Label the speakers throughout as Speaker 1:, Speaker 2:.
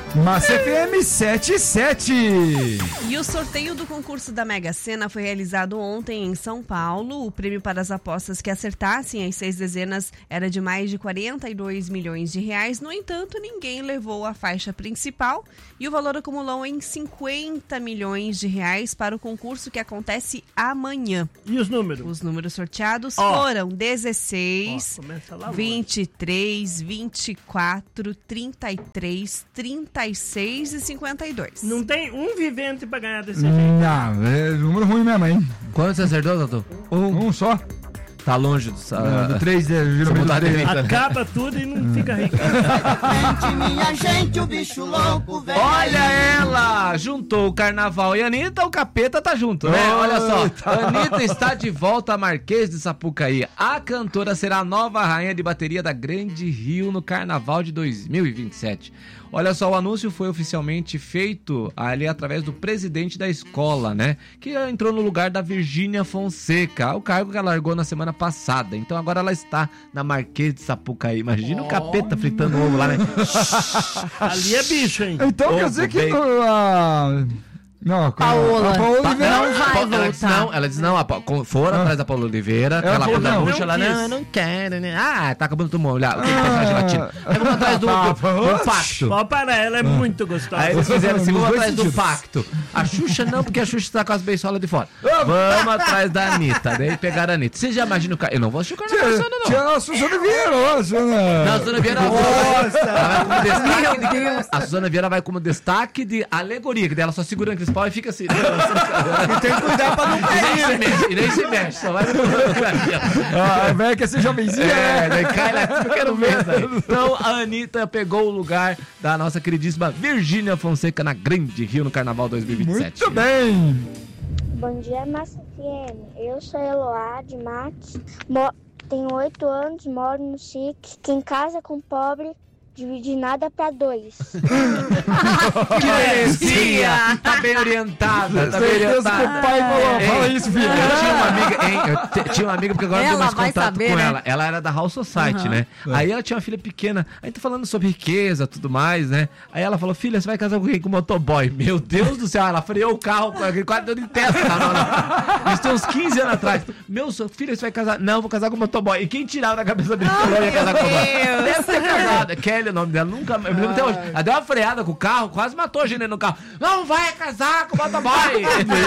Speaker 1: Massa FM 77.
Speaker 2: E o sorteio do concurso da Mega Sena foi realizado ontem em São Paulo. O prêmio para as apostas que acertassem as 6 dezenas era de mais de 42 milhões de reais. No entanto, ninguém levou a faixa principal e o valor acumulou em 50 milhões de reais para o concurso que acontece amanhã.
Speaker 3: E os números?
Speaker 2: Os números sorteados foram 16, 23, 24, 33, 36 e 52.
Speaker 3: Não tem um vivente pra ganhar desse jeito.
Speaker 1: Não, é número ruim mesmo, hein?
Speaker 4: Quanto você acertou, Tatu?
Speaker 1: Um só?
Speaker 4: Tá longe
Speaker 1: Do 3, geralmente do 3.
Speaker 3: Acaba tudo e não fica rico.
Speaker 5: Minha gente, o bicho louco, velho.
Speaker 4: Olha ela! Juntou o Carnaval e a Anitta, o capeta tá junto, né? Olha só, a Anitta está de volta a Marquês de Sapucaí. A cantora será a nova rainha de bateria da Grande Rio no Carnaval de 2027. Olha só, o anúncio foi oficialmente feito ali através do presidente da escola, né? Que entrou no lugar da Virgínia Fonseca, o cargo que ela largou na semana passada. Então agora ela está na Marquês de Sapucaí. Imagina o capeta fritando ovo lá, né?
Speaker 3: Ali é bicho, hein?
Speaker 1: Então quer dizer que... Não,
Speaker 2: Paola.
Speaker 1: A Paola Oliveira
Speaker 2: não vai voltar.
Speaker 4: Ela disse não, foram atrás da Paola Oliveira, ela
Speaker 1: falou,
Speaker 4: da
Speaker 1: não,
Speaker 4: Bucha, ela
Speaker 3: quis.
Speaker 4: não quero, né? Ah, tá acabando todo mundo, olha, o que é personagem latino? Aí vamos atrás do facto.
Speaker 3: Pode parar, ela é muito gostosa.
Speaker 4: Aí eles fizeram assim, vamos
Speaker 1: Nos
Speaker 4: atrás
Speaker 1: dois
Speaker 4: do facto. A Xuxa não, porque a Xuxa tá com as beisolas de fora. Vamos atrás da Anitta, daí pegaram a Anitta. Você já imagina o cara? Eu não vou assistir o Carnaval esse ano, não.
Speaker 1: Tinha a Suzana Vieira, ó, Suzana.
Speaker 4: Não, a Suzana Vieira ela vai como destaque. A Suzana Vieira vai como destaque de alegoria, que daí ela só segura aqueles pau e fica assim.
Speaker 1: E tem que cuidar pra não cair.
Speaker 4: E nem se mexe, só vai
Speaker 1: Ah, velho, que esse jovenzinho.
Speaker 4: daí cai lá, eu quero ver. Daí. Então a Anitta pegou o lugar da nossa queridíssima Virgínia Fonseca na Grande Rio no Carnaval 2027.
Speaker 1: Muito bem.
Speaker 6: Bom dia, Massa FM. Eu sou Eloá de Matos, tenho 8 anos, moro no SIC. Quem casa com pobre divide nada pra 2.
Speaker 4: Que belezinha! Tá bem orientada, tá bem
Speaker 1: Certeza que o
Speaker 4: orientada.
Speaker 1: pai falou, fala isso, filho.
Speaker 4: Eu tinha uma amiga, eu tinha uma amiga porque agora eu tenho mais
Speaker 2: vai
Speaker 4: contato
Speaker 2: saber,
Speaker 4: com
Speaker 2: né?
Speaker 4: ela. Ela era da House Society, né? Aí ela tinha uma filha pequena. Aí tá falando sobre riqueza, tudo mais, né? Aí ela falou: filha, você vai casar com quem? Com o motoboy. Meu Deus do céu, ela freou o carro, quase deu de testa. Não. Isso tem uns 15 anos atrás. Meu filho, você vai casar? Não, vou casar com o motoboy. E quem tirava da cabeça dele que ela ia casar com o motoboy? Deve ter casado. Kelly, o nome dela, nunca. Eu me lembro até hoje. Ela deu uma freada com o carro, quase matou a gente no carro. Não vai casar com o motoboy!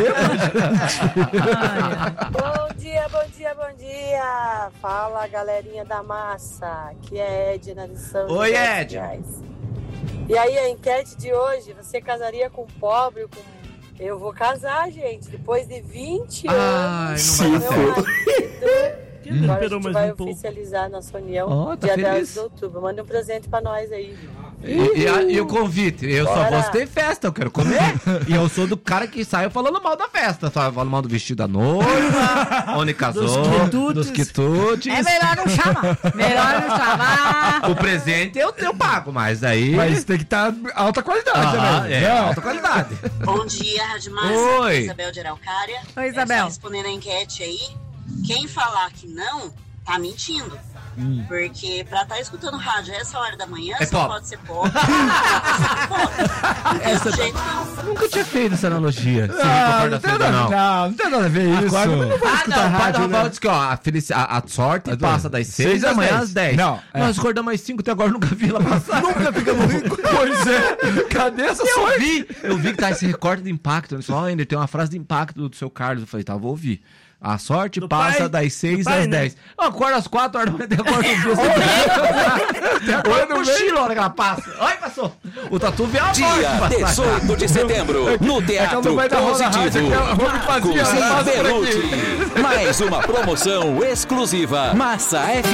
Speaker 7: Bom dia, bom dia, bom dia! Fala, galerinha da massa, que é Edna de São José.
Speaker 4: Oi, Ed.
Speaker 7: E aí, a enquete de hoje, você casaria com pobre ou com... Eu vou casar, gente, depois de 20 anos.
Speaker 4: Ai, não vai dar
Speaker 7: Meu
Speaker 4: certo.
Speaker 7: marido. Agora a
Speaker 3: Esperou
Speaker 7: gente
Speaker 3: mais
Speaker 7: vai
Speaker 3: um pouco.
Speaker 7: oficializar nossa união
Speaker 4: Tá
Speaker 7: dia
Speaker 4: feliz.
Speaker 7: 10 de outubro. Manda um presente pra nós aí.
Speaker 4: E o convite? Eu só
Speaker 7: Bora.
Speaker 4: gosto de festa, eu quero comer. E eu sou do cara que sai falando mal da festa. Só falo mal do vestido da noiva, onde casou, dos quitutes.
Speaker 2: É melhor não chamar. Melhor não chamar.
Speaker 4: O presente eu pago, mas aí...
Speaker 1: Mas tem que estar alta qualidade, né?
Speaker 4: alta qualidade.
Speaker 8: Bom dia, Rádio Massa.
Speaker 4: Oi.
Speaker 8: Isabel de Araucária.
Speaker 2: Oi, Isabel.
Speaker 8: Só respondendo a enquete aí, quem falar que não, tá mentindo. Porque pra estar escutando rádio a essa hora da manhã,
Speaker 4: É
Speaker 8: só
Speaker 4: pop.
Speaker 8: pode ser pop.
Speaker 4: Essa-
Speaker 8: Desse jeito não.
Speaker 4: Nunca tinha feito essa analogia. Você
Speaker 1: Ah,
Speaker 4: recorda
Speaker 1: não tem
Speaker 4: cedo,
Speaker 1: nada,
Speaker 4: não.
Speaker 1: não tem nada a ver isso.
Speaker 4: Acorda, mas não vai
Speaker 1: escutar
Speaker 4: o pai
Speaker 1: rádio,
Speaker 4: do Rafael
Speaker 1: né?
Speaker 4: disse que ó, a sorte passa das 6 da manhã às 10.
Speaker 1: Não,
Speaker 4: Nós acordamos às 5, até agora nunca vi ela passar. Nunca ficamos ricos.
Speaker 1: Pois é. Cadê essa sorte?
Speaker 4: Eu vi que tá esse recorte de impacto. Ele falou, ainda tem uma frase de impacto do seu Carlos. Eu falei, tá, vou ouvir. A sorte
Speaker 3: Do
Speaker 4: passa
Speaker 3: pai?
Speaker 4: das 6
Speaker 3: Do pai,
Speaker 4: às
Speaker 3: né?
Speaker 4: 10. Eu acordo às 4 horas da manhã, acordo no dia. Olha no mochila a hora que ela passa. Olha, passou. O Tatu vê a morte
Speaker 9: Dia
Speaker 4: passar.
Speaker 9: 18 de setembro, no Teatro
Speaker 1: vai dar roda rádio,
Speaker 9: Positivo.
Speaker 1: aquela roupa que fazia,
Speaker 9: Marcos
Speaker 1: passa por aqui.
Speaker 9: Belucci. Mais uma promoção exclusiva. Massa F